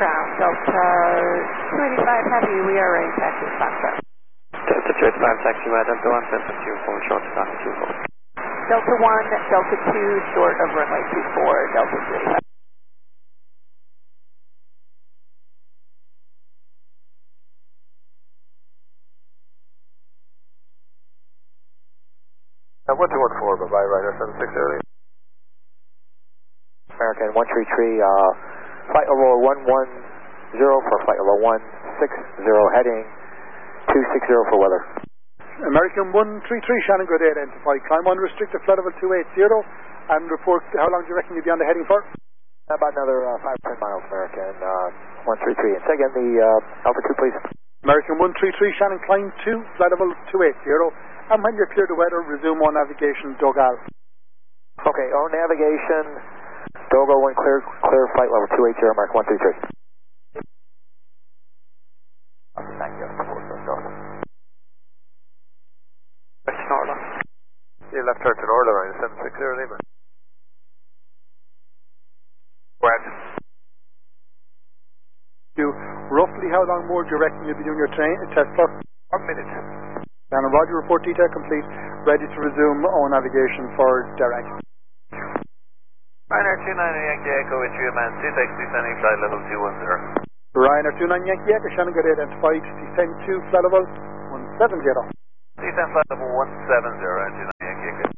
ground. Delta 285 Heavy, we are range taxi Foxtrot. Delta 285 taxi by Delta 1, Delta 24, short of 24. Delta 1, Delta 2, short of runway 24, Delta 285. Now 1214, bye-bye, Ryder 76 early. American 133, flight level 110 for flight level 160, heading 260 for weather. American 133, Shannon, good day, identify. Climb on restricted flight level 280 and report how long do you reckon you'll be on the heading for? About another 5 to 10 miles, American 133. And say again the altitude, please. American 133, Shannon, climb 2, flight level 280. And when you're clear to weather, resume on navigation, Dogal. Okay, on navigation, Dogal 1 clear flight level 280, American 133. Thank you. Western Orla. You left her to Orla, Ryder 76 early, man. Grand. Roughly how long more do you reckon you'll be doing your test for? 1 minute. And Roger, report detail complete, ready to resume on navigation for direct. Ryder 29 Yankee Echo with 3 man, CTEX descending flight level 210. Ryanair 29 Yankee Echo, Shannon, good day, identified, descend to flight level 170. Descend flight level 170 and 29 Yankee Echo.